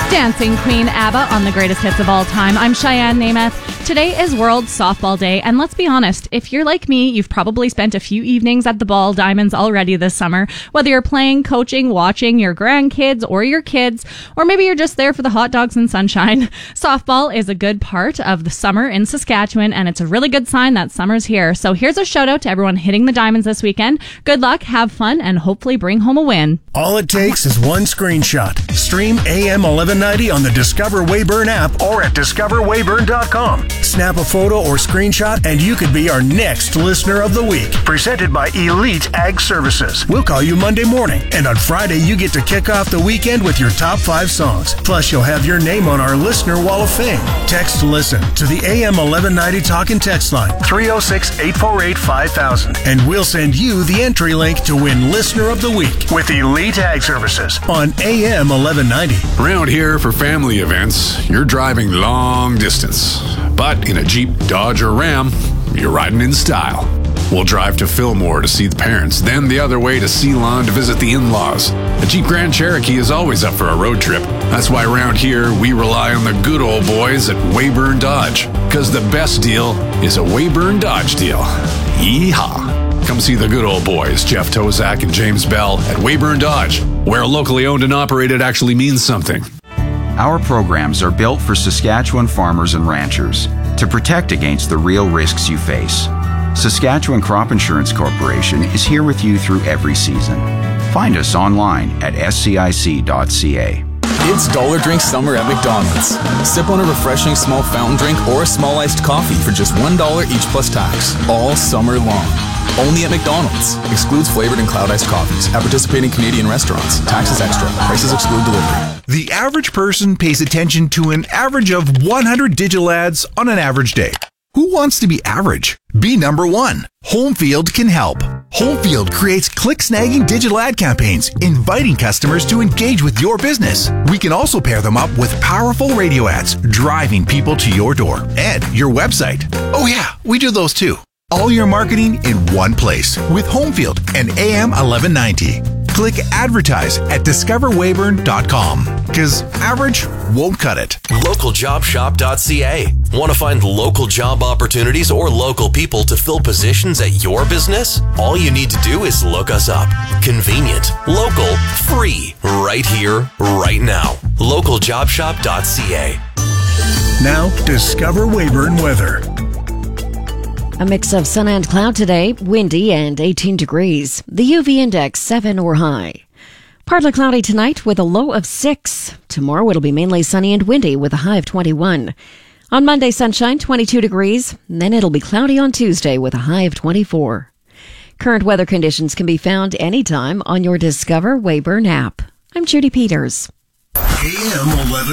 Dancing Queen ABBA on the greatest hits of all time. I'm Cheyenne Namath. Today is World Softball Day, and let's be honest, if you're like me, you've probably spent a few evenings at the Ball Diamonds already this summer. Whether you're playing, coaching, watching your grandkids or your kids, or maybe you're just there for the hot dogs and sunshine. Softball is a good part of the summer in Saskatchewan, and it's a really good sign that summer's here. So here's a shout out to everyone hitting the Diamonds this weekend. Good luck, have fun, and hopefully bring home a win. All it takes is one screenshot. Stream AM 1190 on the Discover Weyburn app or at discoverweyburn.com. Snap a photo or screenshot and you could be our next Listener of the Week. Presented by Elite Ag Services. We'll call you Monday morning, and on Friday you get to kick off the weekend with your top 5 songs. Plus you'll have your name on our Listener Wall of Fame. Text LISTEN to the AM 1190 Talk and Text line 306-848-5000 and we'll send you the entry link to win Listener of the Week with Elite Ag Services on AM 1190. Around here for family events, you're driving long distance. But in a Jeep, Dodge, or Ram, you're riding in style. We'll drive to Fillmore to see the parents, then the other way to Ceylon to visit the in-laws. A Jeep Grand Cherokee is always up for a road trip. That's why around here, we rely on the good old boys at Weyburn Dodge. Because the best deal is a Weyburn Dodge deal. Yeehaw! Come see the good old boys, Jeff Tozak and James Bell at Weyburn Dodge, where locally owned and operated actually means something. Our programs are built for Saskatchewan farmers and ranchers to protect against the real risks you face. Saskatchewan Crop Insurance Corporation is here with you through every season. Find us online at scic.ca. It's Dollar Drink Summer at McDonald's. Sip on a refreshing small fountain drink or a small iced coffee for just $1 each plus tax, all summer long. Only at McDonald's. Excludes flavored and cloud iced coffees at participating Canadian restaurants. Taxes extra. Prices exclude delivery. The average person pays attention to an average of 100 digital ads on an average day. Who wants to be average? Be number one. Homefield can help. Homefield creates click-snagging digital ad campaigns, inviting customers to engage with your business. We can also pair them up with powerful radio ads, driving people to your door and your website. Oh yeah, we do those too. All your marketing in one place with Homefield and AM 1190. Click advertise at discoverweyburn.com because average won't cut it. Localjobshop.ca. Want to find local job opportunities or local people to fill positions at your business? All you need to do is look us up. Convenient, local, free, right here, right now. Localjobshop.ca. Now, Discover Weyburn weather. A mix of sun and cloud today, windy and 18 degrees. The UV index 7 or high. Partly cloudy tonight with a low of 6. Tomorrow it'll be mainly sunny and windy with a high of 21. On Monday, sunshine, 22 degrees. And then it'll be cloudy on Tuesday with a high of 24. Current weather conditions can be found anytime on your Discover Weyburn app. I'm Judy Peters. AM 11.